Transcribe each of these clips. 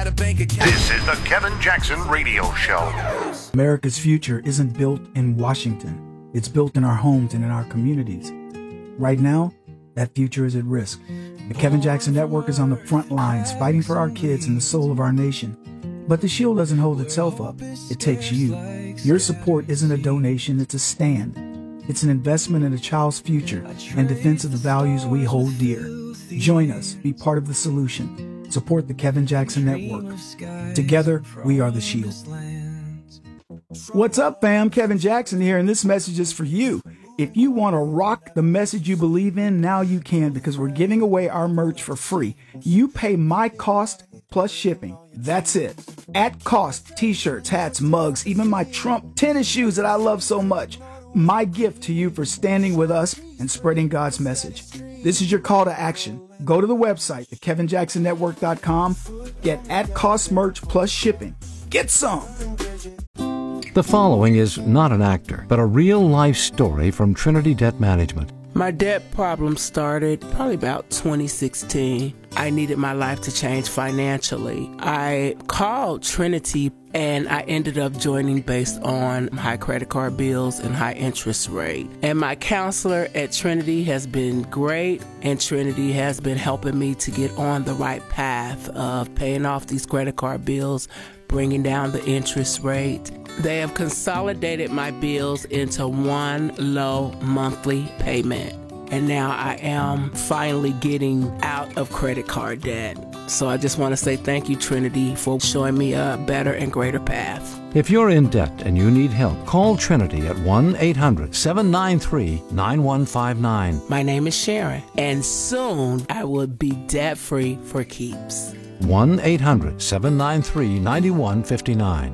a bank account. This is the Kevin Jackson Radio Show. America's future isn't built in Washington. It's built in our homes and in our communities. Right now, that future is at risk. The Kevin Jackson Network is on the front lines fighting for our kids and the soul of our nation. But the shield doesn't hold itself up. It takes you. Your support isn't a donation, it's a stand. It's an investment in a child's future and defense of the values we hold dear. Join us. Be part of the solution. Support the Kevin Jackson Network. Together, we are the shield. What's up, fam? Kevin Jackson here, and this message is for you. If you want to rock the message you believe in, now you can, because we're giving away our merch for free. You pay my cost plus shipping. That's it. At cost, t-shirts, hats, mugs, even my Trump tennis shoes that I love so much. My gift to you for standing with us and spreading God's message. This is your call to action. Go to the website, thekevinjacksonnetwork.com. Get at cost merch plus shipping. Get some. The following is not an actor, but a real-life story from Trinity Debt Management. My debt problem started probably about 2016. I needed my life to change financially. I called Trinity and I ended up joining based on high credit card bills and high interest rate. And my counselor at Trinity has been great, and Trinity has been helping me to get on the right path of paying off these credit card bills, bringing down the interest rate. They have consolidated my bills into one low monthly payment. And now I am finally getting out of credit card debt. So I just want to say thank you, Trinity, for showing me a better and greater path. If you're in debt and you need help, call Trinity at 1-800-793-9159. My name is Sharon, and soon I will be debt-free for keeps. 1-800-793-9159.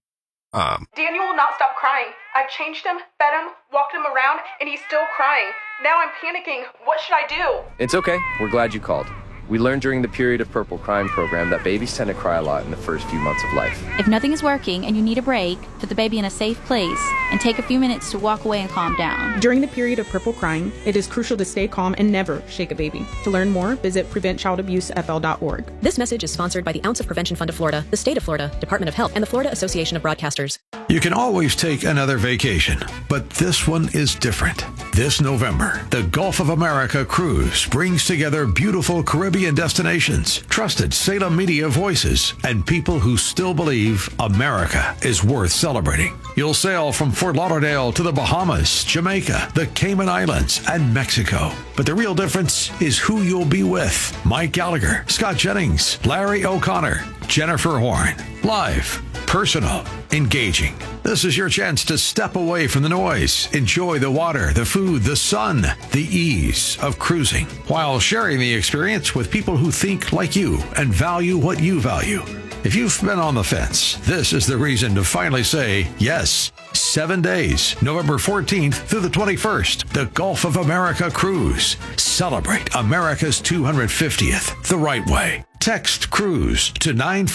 Daniel will not stop crying. I've changed him, fed him, walked him around, and he's still crying. Now I'm panicking. What should I do? It's okay. We're glad you called. We learned during the Period of Purple Crying program that babies tend to cry a lot in the first few months of life. If nothing is working and you need a break, put the baby in a safe place and take a few minutes to walk away and calm down. During the period of purple crying, it is crucial to stay calm and never shake a baby. To learn more, visit preventchildabusefl.org. This message is sponsored by the Ounce of Prevention Fund of Florida, the State of Florida, Department of Health, and the Florida Association of Broadcasters. You can always take another vacation, but this one is different. This November, the Gulf of America Cruise brings together beautiful Caribbean destinations, trusted Salem media voices, and people who still believe America is worth celebrating. You'll sail from Fort Lauderdale to the Bahamas, Jamaica, the Cayman Islands, and Mexico. But the real difference is who you'll be with. Mike Gallagher, Scott Jennings, Larry O'Connor, Jennifer Horn. Live, personal, engaging. This is your chance to step away from the noise, enjoy the water, the food, the sun, the ease of cruising, while sharing the experience with people who think like you and value what you value. If you've been on the fence, this is the reason to finally say yes. 7 days, November 14th through the 21st, the Gulf of America Cruise. Celebrate America's 250th the right way. Text CRUISE to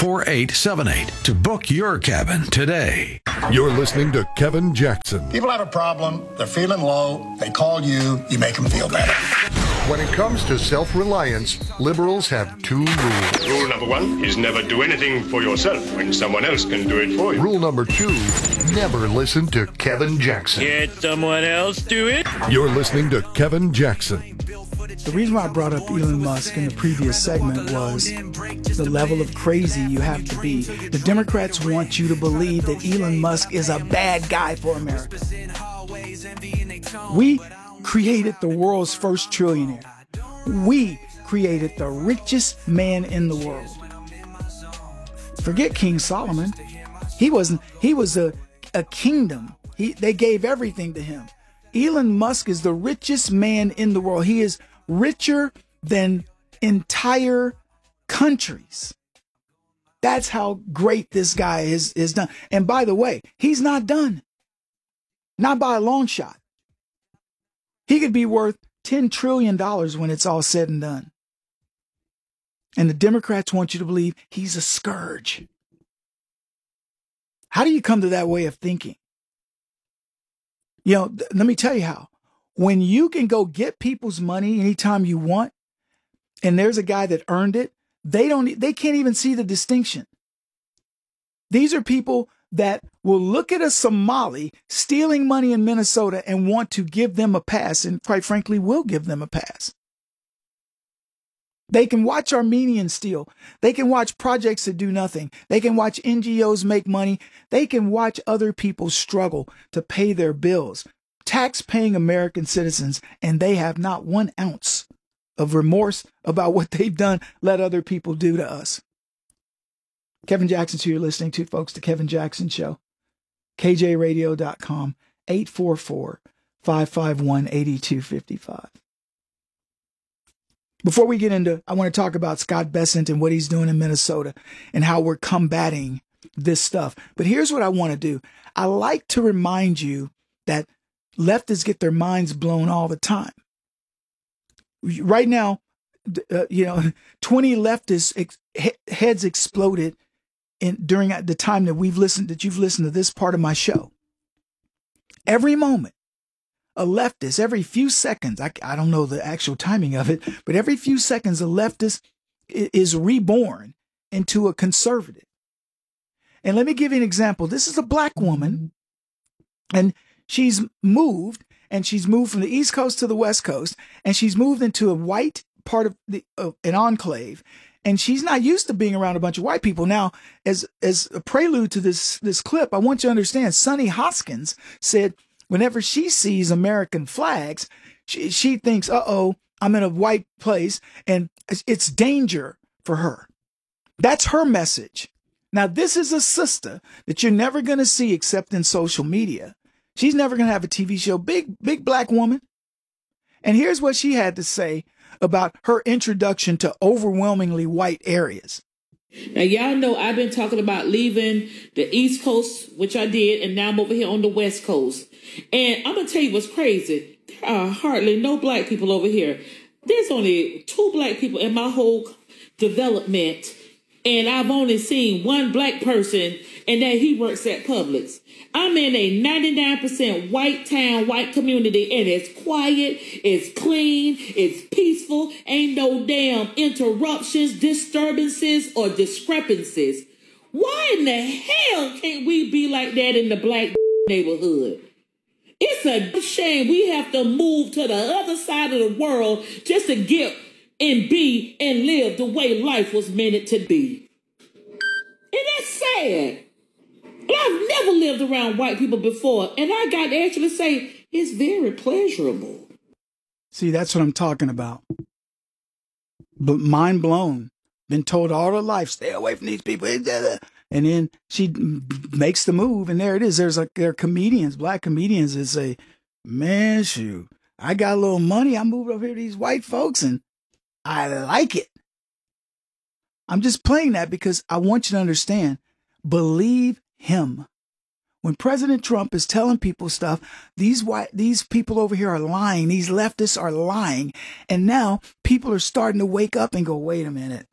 94878 to book your cabin today. You're listening to Kevin Jackson. People have a problem, they're feeling low, they call you, you make them feel better. When it comes to self-reliance, liberals have two rules. Rule number one is never do anything for yourself when someone else can do it for you. Rule number two, never listen to Kevin Jackson. Can't someone else do it? You're listening to Kevin Jackson. The reason why I brought up Elon Musk in the previous segment was the level of crazy you have to be. The Democrats want you to believe that Elon Musk is a bad guy for America. We created the world's first trillionaire. We created the richest man in the world. Forget King Solomon. He was a kingdom. They gave everything to him. Elon Musk is the richest man in the world. He is richer than entire countries. That's how great this guy is done. And by the way, he's not done. Not by a long shot. He could be worth $10 trillion when it's all said and done. And the Democrats want you to believe he's a scourge. How do you come to that way of thinking? You know, let me tell you how. When you can go get people's money anytime you want, and there's a guy that earned it, They can't even see the distinction. These are people that will look at a Somali stealing money in Minnesota and want to give them a pass, and quite frankly, will give them a pass. They can watch Armenians steal. They can watch projects that do nothing. They can watch NGOs make money. They can watch other people struggle to pay their bills. Tax-paying American citizens, and they have not 1 ounce of remorse about what they've done, let other people do to us. Kevin Jackson's who you're listening to, folks, The Kevin Jackson Show. KJRadio.com, 844-551-8255. Before we get into, I want to talk about Scott Bessent and what he's doing in Minnesota and how we're combating this stuff. But here's what I want to do. I like to remind you that leftists get their minds blown all the time. Right now, 20 leftists heads exploded during the time that you've listened to this part of my show. Every moment, a leftist, every few seconds, I don't know the actual timing of it, but every few seconds, a leftist is reborn into a conservative. And let me give you an example. This is a black woman, and she's moved from the East Coast to the West Coast, and she's moved into a white part of an enclave, and she's not used to being around a bunch of white people. Now, as a prelude to this clip, I want you to understand, Sonny Hoskins said whenever she sees American flags, she thinks, uh-oh, I'm in a white place, and it's danger for her. That's her message. Now, this is a sister that you're never going to see except in social media. She's never going to have a TV show. Big black woman. And here's what she had to say about her introduction to overwhelmingly white areas. Now, y'all know I've been talking about leaving the East Coast, which I did, and now I'm over here on the West Coast. And I'm going to tell you what's crazy. There are hardly no black people over here. There's only 2 black people in my whole development, and I've only seen 1 black person, and that he works at Publix. I'm in a 99% white town, white community, and it's quiet, it's clean, it's peaceful, ain't no damn interruptions, disturbances, or discrepancies. Why in the hell can't we be like that in the black neighborhood? It's a shame we have to move to the other side of the world just to get and be and live the way life was meant to be. And that's sad. I've never lived around white people before, and I got to actually say it's very pleasurable. See, that's what I'm talking about. But mind blown. Been told all her life, stay away from these people. And then she makes the move, and there it is. There are comedians, black comedians that say, man, shoot, I got a little money. I moved over here to these white folks, and I like it. I'm just playing that because I want you to understand, believe him. When President Trump is telling people stuff, these people over here are lying. These leftists are lying. And now people are starting to wake up and go, wait a minute.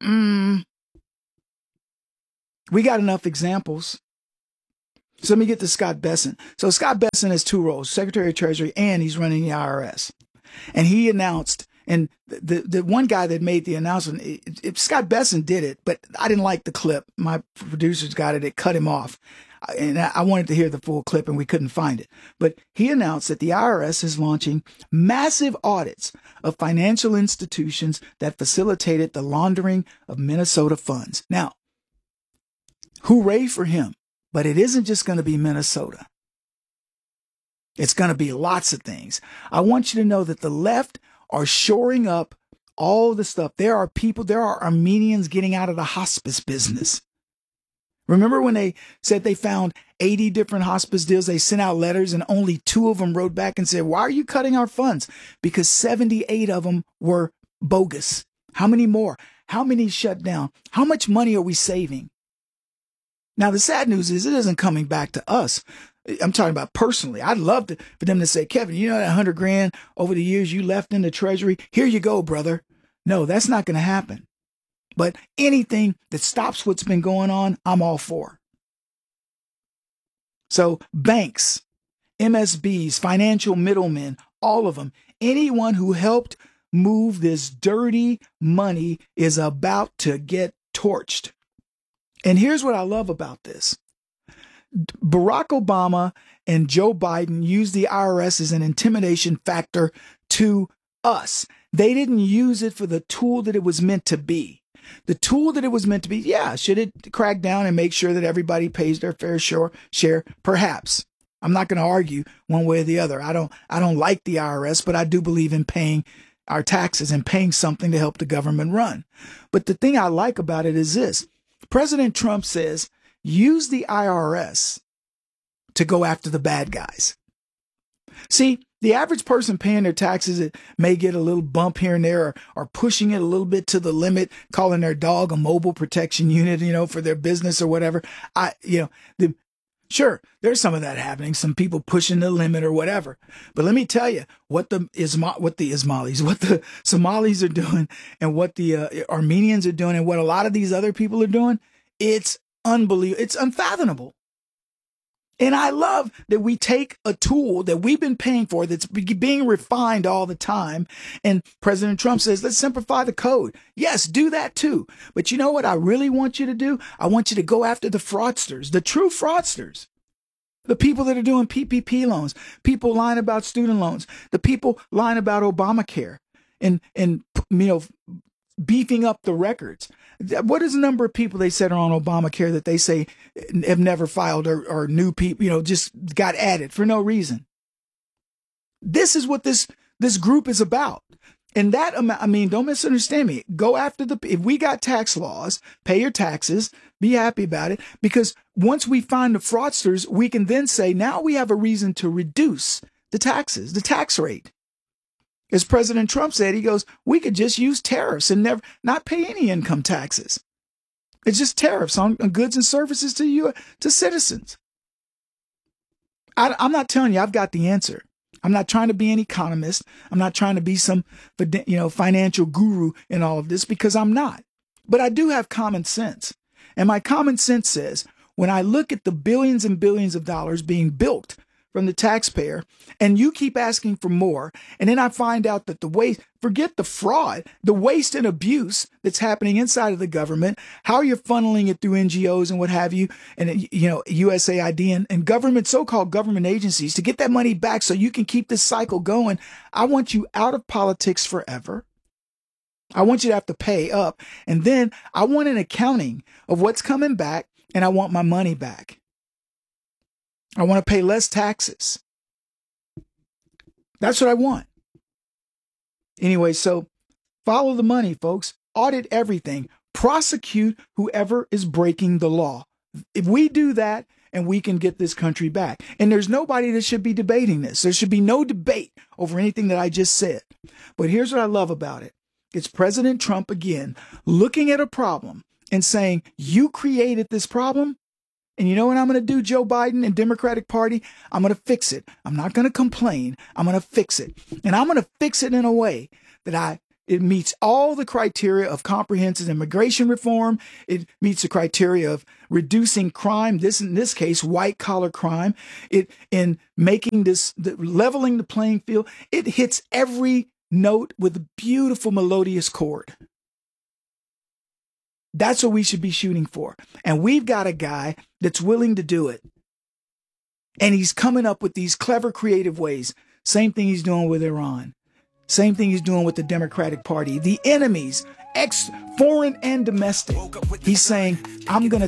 We got enough examples. So let me get to Scott Bessent. So Scott Bessent has 2 roles, Secretary of Treasury, and he's running the IRS. And he announced, and the one guy that made the announcement, Scott Bessent did it, but I didn't like the clip. My producers got it. It cut him off. And I wanted to hear the full clip, and we couldn't find it. But he announced that the IRS is launching massive audits of financial institutions that facilitated the laundering of Minnesota funds. Now, hooray for him. But it isn't just going to be Minnesota. It's going to be lots of things. I want you to know that the left are shoring up all the stuff. There are Armenians getting out of the hospice business. Remember when they said they found 80 different hospice deals? They sent out letters and only 2 of them wrote back and said, why are you cutting our funds? Because 78 of them were bogus. How many more? How many shut down? How much money are we saving? Now, the sad news is it isn't coming back to us. I'm talking about personally. I'd love for them to say, Kevin, you know that $100,000 over the years you left in the Treasury? Here you go, brother. No, that's not going to happen. But anything that stops what's been going on, I'm all for. So banks, MSBs, financial middlemen, all of them, anyone who helped move this dirty money is about to get torched. And here's what I love about this. Barack Obama and Joe Biden used the IRS as an intimidation factor to us. They didn't use it for the tool that it was meant to be. The tool that it was meant to be, yeah, should it crack down and make sure that everybody pays their fair share? Perhaps. I'm not going to argue one way or the other. I don't like the IRS, but I do believe in paying our taxes and paying something to help the government run. But the thing I like about it is this. President Trump says, use the IRS to go after the bad guys. See, the average person paying their taxes, it may get a little bump here and there, or pushing it a little bit to the limit, calling their dog a mobile protection unit, for their business or whatever. Sure, there's some of that happening. Some people pushing the limit or whatever. But let me tell you what the Somalis are doing, and what the Armenians are doing, and what a lot of these other people are doing. It's unbelievable. It's unfathomable. And I love that we take a tool that we've been paying for, that's being refined all the time. And President Trump says, let's simplify the code. Yes, do that too. But you know what I really want you to do? I want you to go after the fraudsters, the true fraudsters, the people that are doing PPP loans, people lying about student loans, the people lying about Obamacare and beefing up the records. What is the number of people they said are on Obamacare that they say have never filed, or new people, just got added for no reason? This is what this group is about. And that, don't misunderstand me. Go after if we got tax laws, pay your taxes, be happy about it. Because once we find the fraudsters, we can then say, now we have a reason to reduce the taxes, the tax rate. As President Trump said, he goes, we could just use tariffs and not pay any income taxes. It's just tariffs on goods and services to citizens. I'm not telling you I've got the answer. I'm not trying to be an economist. I'm not trying to be some financial guru in all of this, because I'm not. But I do have common sense. And my common sense says, when I look at the billions and billions of dollars being built from the taxpayer, and you keep asking for more, and then I find out that the waste, forget the fraud, the waste and abuse that's happening inside of the government, how you're funneling it through NGOs and what have you, and USAID and government, so-called government agencies, to get that money back so you can keep this cycle going. I want you out of politics forever. I want you to have to pay up, and then I want an accounting of what's coming back, and I want my money back. I want to pay less taxes. That's what I want. Anyway, so follow the money, folks. Audit everything. Prosecute whoever is breaking the law. If we do that, and we can get this country back. And there's nobody that should be debating this. There should be no debate over anything that I just said. But here's what I love about it. It's President Trump again looking at a problem and saying, you created this problem. And you know what I'm going to do, Joe Biden and Democratic Party? I'm going to fix it. I'm not going to complain. I'm going to fix it. And I'm going to fix it in a way that it meets all the criteria of comprehensive immigration reform. It meets the criteria of reducing crime, in this case, white collar crime. In making leveling the playing field. It hits every note with a beautiful melodious chord. That's what we should be shooting for. And we've got a guy that's willing to do it. And he's coming up with these clever, creative ways. Same thing he's doing with Iran. Same thing he's doing with the Democratic Party. The enemies, foreign and domestic. He's saying, I'm going to